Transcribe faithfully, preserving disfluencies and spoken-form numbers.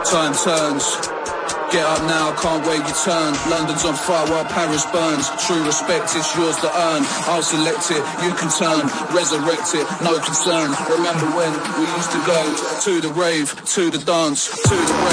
Time turns. Get up now, can't wait your turn. London's on fire while Paris burns. True respect, it's yours to earn. I'll select it, you can turn. Resurrect it, no concern. Remember when we used to go to the rave, to the dance, to the rave.